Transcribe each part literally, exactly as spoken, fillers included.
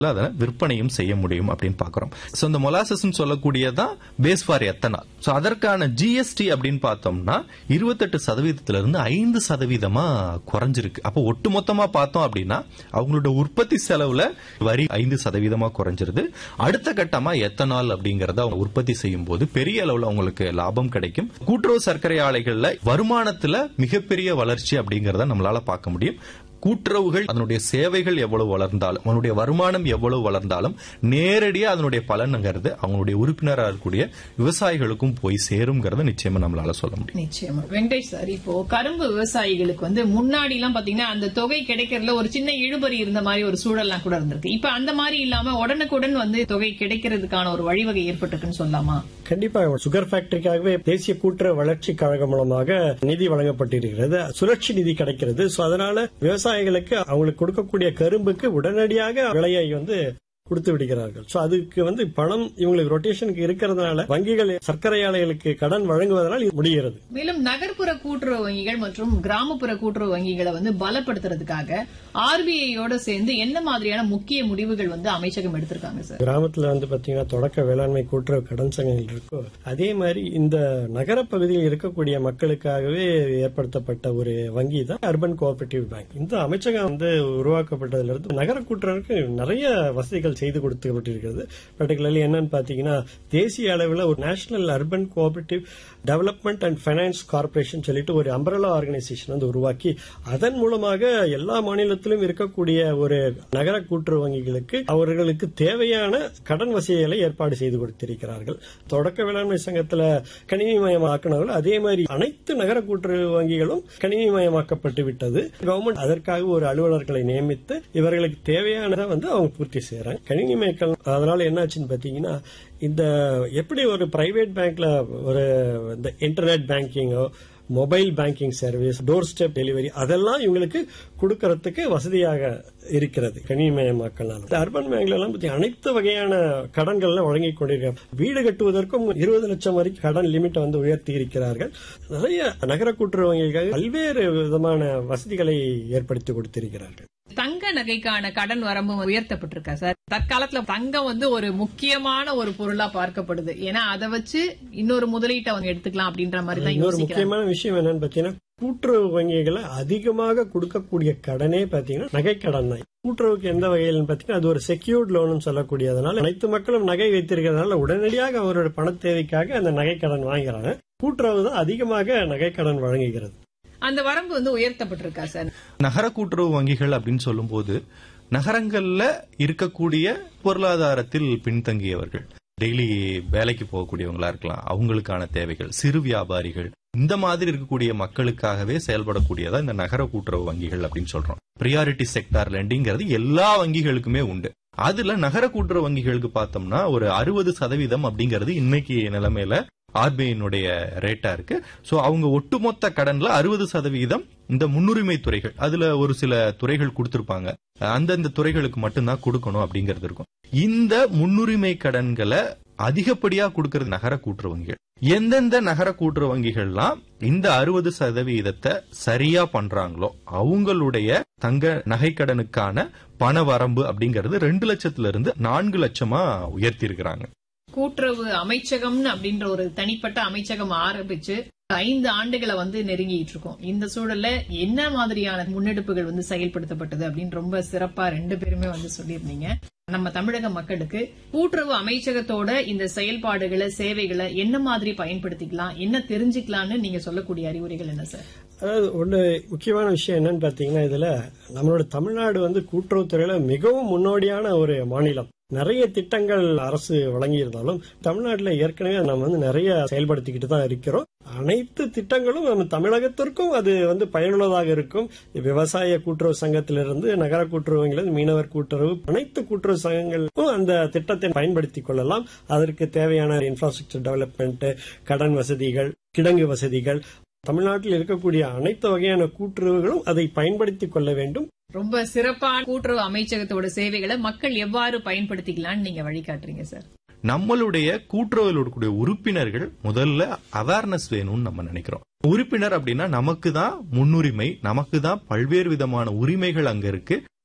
அதை விற்பனையும் செய்ய முடியும் அப்படின்னு பாக்குறோம். சோ இந்த molasses சொல்லக்கூடியதான் base for ethanol. So அதற்கான ஜிஎஸ்டி அப்படின்னு பார்த்தோம்னா இருபத்தெட்டு சதவீதத்திலிருந்து ஐந்து சதவீதமா குறைஞ்சிருக்கு. அப்போ ஒட்டுமொத்தமா பார்த்தோம் அப்படின்னா அவங்களோட உற்பத்தி செலவுல வரி ஐந்து சதவீதமா குறைஞ்சிருது. அடுத்த கட்டமா எத்தனால் அப்படிங்கறத அவங்க உற்பத்தி செய்யும் போது பெரிய அளவுல அவங்களுக்கு லாபம் கிடைக்கும். கூட்டுறவு சர்க்கரை ஆலைகள்ல வருமானத்துல மிகப்பெரிய வளர்ச்சி அப்படிங்கறத நம்மளால பார்க்க முடியும். கூட்டுறவுகள் அதனுடைய சேவைகள் எவ்வளவு வளர்ந்தாலும் அதனுடைய வருமானம் எவ்வளவு வளர்ந்தாலும் நேரடியா அதனுடைய பலன்ங்கிறது அவங்களுடைய உறுப்பினராக இருக்கக்கூடிய விவசாயிகளுக்கும் போய் சேரும்ங்கிறத நிச்சயமா நம்மளால சொல்ல முடியும். நிச்சயமா வெங்கடேஷ் சார், இப்போ கரும்பு விவசாயிகளுக்கு வந்து முன்னாடி எல்லாம் பாத்தீங்கன்னா அந்த தொகை கிடைக்கிறதுல ஒரு சின்ன இழுபறி இருந்த மாதிரி ஒரு சூழல்லாம் கூட இருந்திருக்கு. இப்ப அந்த மாதிரி இல்லாம உடனுக்குடன் வந்து தொகை கிடைக்கிறதுக்கான ஒரு வழிவகை ஏற்பட்டிருக்குன்னு சொல்லலாமா? கண்டிப்பா. சுகர் ஃபேக்டரிக்காகவே தேசிய கூட்டுறவு வளர்ச்சி கழகம் மூலமாக நிதி வழங்கப்பட்டிருக்கிறது. சுழற்சி நிதி கிடைக்கிறது. அதனால விவசாயிகளுக்கு அவங்களுக்கு கொடுக்கக்கூடிய கரும்புக்கு உடனடியாக விலையை வந்து கொடுத்து விடுகிறார்கள். சோ அதுக்கு வந்து பணம் இவங்களுக்கு ரொட்டேஷனுக்கு இருக்கிறதுனால வங்கிகள் சர்க்கரை ஆலைகளுக்கு கடன் வழங்குவதனால் இது முடிகிறது. மேலும் நகர்ப்புற கூட்டுறவு வங்கிகள் மற்றும் கிராமப்புற கூட்டுறவு வங்கிகளை வந்து பலப்படுத்துறதுக்காக ஆர்பிஐயோட சேர்ந்து என்ன மாதிரியான முக்கிய முடிவுகள் வந்து அமைச்சகம் எடுத்திருக்காங்க சார்? கிராமத்துல வந்து பாத்தீங்கன்னா தொடக்க வேளாண்மை கூட்டுறவு கடன் சங்கங்கள் இருக்கும். அதே மாதிரி இந்த நகரப்பகுதியில் இருக்கக்கூடிய மக்களுக்காகவே ஏற்படுத்தப்பட்ட ஒரு வங்கி தான் அர்பன் கோஆபரேட்டிவ் பேங்க். இந்த அமைச்சகம் வந்து உருவாக்கப்பட்டதிலிருந்து நகர கூட்டுறவுக்கு நிறைய வசதிகள் செய்து கொடுக்கப்பட்டிருக்கிறது. பர்டிகுலர்லி என்னன்னு பாத்தீங்கன்னா தேசிய அளவில் ஒரு national urban cooperative development and finance corporation சொல்லிட்டு ஒரு அம்பரலா ஆர்கனைசேஷன் வந்து உருவாக்கி அதன் மூலமாக எல்லா மாநிலத்திலும் இருக்கக்கூடிய ஒரு நகர கூட்டுறவு வங்கிகளுக்கு அவர்களுக்கு தேவையான கடன் வசதிகளை ஏற்பாடு செய்து கொடுத்திருக்கிறார்கள். தொடக்க வேளாண்மை சங்கத்தில் கணினிமயமாக்கினார்கள். அதே மாதிரி அனைத்து நகர கூட்டுறவு வங்கிகளும் கணினிமயமாக்கப்பட்டு விட்டது. கவர்மெண்ட் அதற்காக ஒரு அலுவலர்களை நியமித்து இவர்களுக்கு தேவையானதை வந்து அவங்க பூர்த்தி செய்யறாங்க. கணினிமயக்கம் அதனால என்னாச்சுன்னு பாத்தீங்கன்னா இந்த எப்படி ஒரு பிரைவேட் பேங்க்ல ஒரு இந்த internet பேங்கிங்கோ mobile banking service door step delivery அதெல்லாம் இவங்களுக்கு கொடுக்கறதுக்கு வசதியாக இருக்கிறது கணினிமயமாக்கல். அர்பன் பேங்க்ல எல்லாம் அனைத்து வகையான கடன்கள் வழங்கிக் கொண்டிருக்கிறார். வீடு கட்டுவதற்கும் இருபது லட்சம் வரைக்கும் கடன் லிமிட் வந்து உயர்த்தி இருக்கிறார்கள். நிறைய நகர கூட்டுறவு வங்கிகளுக்காக பல்வேறு விதமான வசதிகளை ஏற்படுத்தி கொடுத்திருக்கிறார்கள். தங்க நகைக்கான கடன் வரம்பு உயர்த்தப்பட்டிருக்கா சார்? தற்காலத்துல தங்கம் வந்து ஒரு முக்கியமான ஒரு பொருளா பார்க்கப்படுது. ஏன்னா அதை வச்சு இன்னொரு முதலீட்டை அவங்க எடுத்துக்கலாம் அப்படின்ற மாதிரி தான். இன்னொரு முக்கியமான விஷயம் என்னன்னு பாத்தீங்கன்னா கூட்டுறவு வங்கிகளை அதிகமாக கொடுக்கக்கூடிய கடனே பாத்தீங்கன்னா நகை கடன் தான். கூட்டுறவுக்கு எந்த வகையில் பாத்தீங்கன்னா அது ஒரு செக்யூர்ட் லோன் சொல்லக்கூடியதனால அனைத்து மக்களும் நகை வைத்திருக்கிறதுனால உடனடியாக அவரோட பண தேவைக்காக அந்த நகை கடன் வாங்குறாங்க. கூட்டுறவு தான் அதிகமாக நகை கடன் வழங்குகிறது. அந்த வரம்பு வந்து உயர்த்தப்பட்டிருக்கா சார்? நகர கூட்டுறவு வங்கிகள் அப்படின்னு சொல்லும் போது நகரங்கள்ல இருக்கக்கூடிய பொருளாதாரத்தில் பின்தங்கியவர்கள், டெய்லி வேலைக்கு போகக்கூடியவங்களா இருக்கலாம், அவங்களுக்கான தேவைகள், சிறு வியாபாரிகள், இந்த மாதிரி இருக்கக்கூடிய மக்களுக்காகவே செயல்படக்கூடியதா இந்த நகர கூட்டுறவு வங்கிகள் அப்படின்னு சொல்றோம். பிரியாரிட்டி செக்டார் லெண்டிங்கிறது எல்லா வங்கிகளுக்குமே உண்டு. அதுல நகர கூட்டுறவு வங்கிகளுக்கு பார்த்தோம்னா ஒரு அறுபது சதவீதம் அப்படிங்கிறது இன்னைக்கு நிலைமையில ஆர்பிஐனுடைய ரேட்டா இருக்கு. சோ அவங்க ஒட்டுமொத்த கடன்ல அறுபது சதவீதம் இந்த முன்னுரிமை துறைகள், அதுல ஒரு சில துறைகள் கொடுத்திருப்பாங்க, அந்தந்த துறைகளுக்கு மட்டும்தான் கொடுக்கணும் அப்படிங்கிறது இருக்கும். இந்த முன்னுரிமை கடன்களை அதிகப்படியா கொடுக்கறது நகர கூட்டுறவு வங்கிகள். எந்தெந்த நகர கூட்டுறவு வங்கிகள்லாம் இந்த அறுபது சதவீதத்தை சரியா பண்றாங்களோ அவங்களுடைய தங்க நகை கடனுக்கான பண வரம்பு அப்படிங்கறது ரெண்டு லட்சத்துல இருந்து நான்கு லட்சமா உயர்த்தி இருக்கிறாங்க. கூட்டுறவு அமைச்சகம் அப்படின்ற ஒரு தனிப்பட்ட அமைச்சகம் ஆரம்பிச்சு ஐந்து ஆண்டுகளை வந்து நெருங்கிட்டு இருக்கோம். இந்த சூழல்ல என்ன மாதிரியான முன்னெடுப்புகள் வந்து செயல்படுத்தப்பட்டது அப்படின்னு ரொம்ப சிறப்பா ரெண்டு பேருமே வந்து சொல்லியிருந்தீங்க. நம்ம தமிழக மக்களுக்கு கூட்டுறவு அமைச்சகத்தோட இந்த செயல்பாடுகளை சேவைகளை என்ன மாதிரி பயன்படுத்திக்கலாம், என்ன தெரிஞ்சுக்கலாம்னு நீங்க சொல்லக்கூடிய அறிவுரைகள் என்ன சார்? அதாவது ஒண்ணு முக்கியமான விஷயம் என்னன்னு பாத்தீங்கன்னா இதுல நம்மளோட தமிழ்நாடு வந்து கூட்டுறவுத்துறையில மிகவும் முன்னோடியான ஒரு மாநிலம். நிறைய திட்டங்கள் அரசு வழங்கி இருந்தாலும் தமிழ்நாட்டில் ஏற்கனவே நம்ம வந்து நிறைய செயல்படுத்திக்கிட்டு தான் இருக்கிறோம். அனைத்து திட்டங்களும் நம்ம தமிழகத்திற்கும் அது வந்து பயனுள்ளதாக இருக்கும். விவசாய கூட்டுறவு சங்கத்திலிருந்து நகர கூட்டுறவு, மீனவர் கூட்டுறவு, அனைத்து கூட்டுறவு சங்கங்களுக்கும் அந்த திட்டத்தை பயன்படுத்திக் கொள்ளலாம். அதற்கு தேவையான இன்ஃப்ராஸ்ட்ரக்சர் டெவலப்மெண்ட், கடன் வசதிகள், கிடங்கு வசதிகள், தமிழ்நாட்டில் இருக்கக்கூடிய அனைத்து வகையான கூட்டுறவுகளும் அதை பயன்படுத்திக் கொள்ள வேண்டும். ரொம்ப சிறப்பான கூட்டுறவு அமைச்சகத்தோட சேவைகளை மக்கள் எவ்வாறு பயன்படுத்திக்கலாம்னு நீங்க வழிகாட்டுறீங்க சார்? நம்மளுடைய கூட்டுறவில் இருக்கக்கூடிய உறுப்பினர்கள் முதல்ல அவேர்னஸ் வேணும்னு நம்ம நினைக்கிறோம். உறுப்பினர் அப்படின்னா நமக்கு தான் முன்னுரிமை, நமக்கு தான் பல்வேறு விதமான உரிமைகள் அங்க இருக்கு.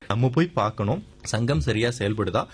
நம்ம போய் பார்க்கணும் சங்கம் சரியா செயல்படுதா,